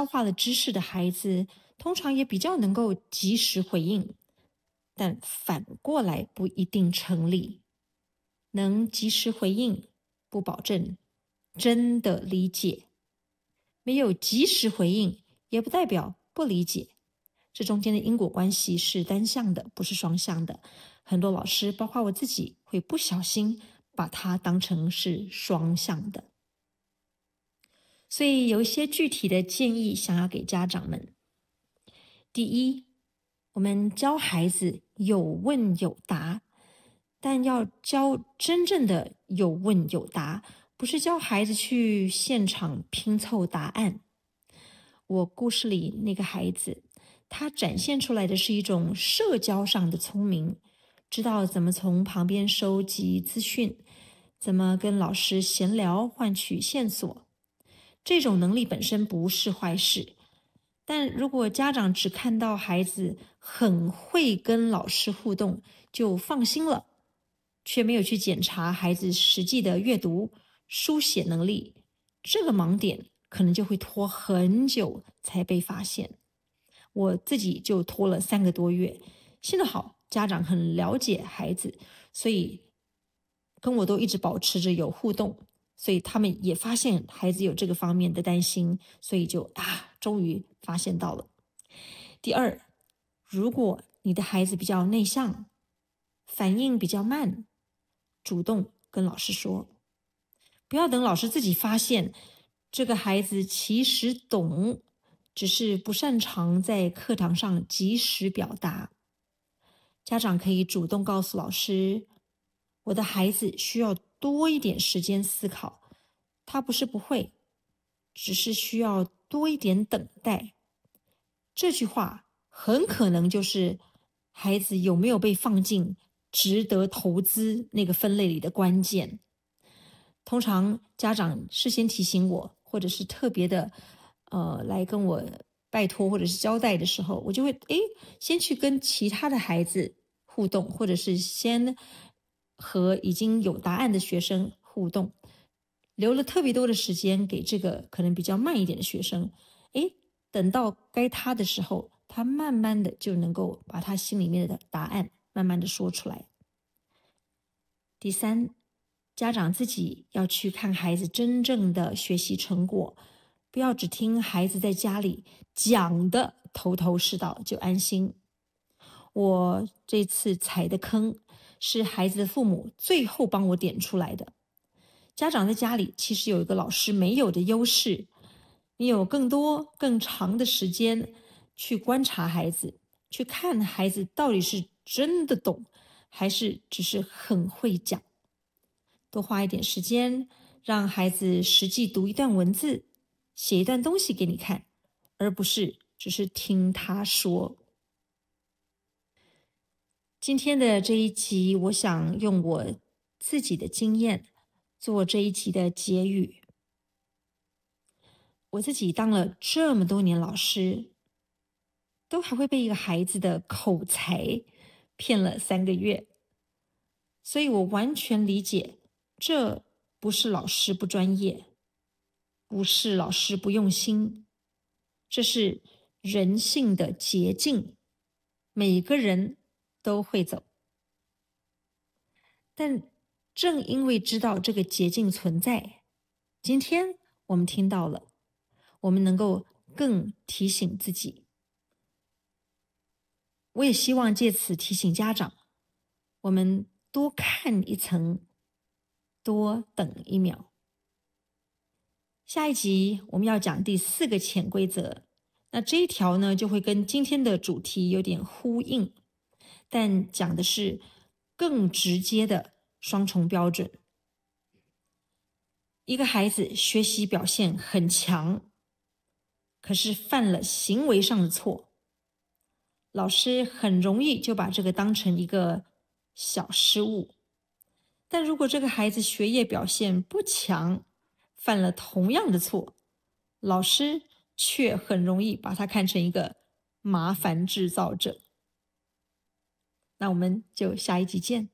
消化了知识的孩子，通常也比较能够及时回应，但反过来不一定成立。能及时回应，不保证真的理解；没有及时回应，也不代表不理解。这中间的因果关系是单向的，不是双向的。很多老师，包括我自己，会不小心把它当成是双向的。所以有一些具体的建议想要给家长们。第一，我们教孩子有问有答，但要教真正的有问有答，不是教孩子去现场拼凑答案。我故事里那个孩子，他展现出来的是一种社交上的聪明，知道怎么从旁边收集资讯，怎么跟老师闲聊换取线索。这种能力本身不是坏事，但如果家长只看到孩子很会跟老师互动就放心了，却没有去检查孩子实际的阅读、书写能力，这个盲点可能就会拖很久才被发现。我自己就拖了3个多月，幸好家长很了解孩子，所以跟我都一直保持着有互动，所以他们也发现孩子有这个方面的担心，所以就终于发现到了。第二，如果你的孩子比较内向，反应比较慢，主动跟老师说，不要等老师自己发现这个孩子其实懂，只是不擅长在课堂上及时表达。家长可以主动告诉老师，我的孩子需要多一点时间思考，他不是不会，只是需要多一点等待。这句话很可能就是孩子有没有被放进值得投资那个分类里的关键。通常家长事先提醒我，或者是特别的来跟我拜托或者是交代的时候，我就会先去跟其他的孩子互动，或者是先和已经有答案的学生互动，留了特别多的时间给这个可能比较慢一点的学生。等到该他的时候，他慢慢的就能够把他心里面的答案慢慢的说出来。第三，家长自己要去看孩子真正的学习成果，不要只听孩子在家里讲的头头是道就安心。我这次踩的坑是孩子的父母最后帮我点出来的。家长在家里其实有一个老师没有的优势，你有更多更长的时间去观察孩子，去看孩子到底是真的懂，还是只是很会讲。多花一点时间，让孩子实际读一段文字，写一段东西给你看，而不是只是听他说。今天的这一集，我想用我自己的经验做这一集的结语。我自己当了这么多年老师，都还会被一个孩子的口才骗了3个月，所以我完全理解，这不是老师不专业，不是老师不用心，这是人性的捷径，每个人都会走。但正因为知道这个捷径存在，今天我们听到了，我们能够更提醒自己。我也希望借此提醒家长，我们多看一层，多等1秒。下一集我们要讲第4个潜规则，那这一条呢就会跟今天的主题有点呼应，但讲的是更直接的双重标准。一个孩子学习表现很强，可是犯了行为上的错，老师很容易就把这个当成一个小失误。但如果这个孩子学业表现不强，犯了同样的错，老师却很容易把他看成一个麻烦制造者。那我们就下一集见。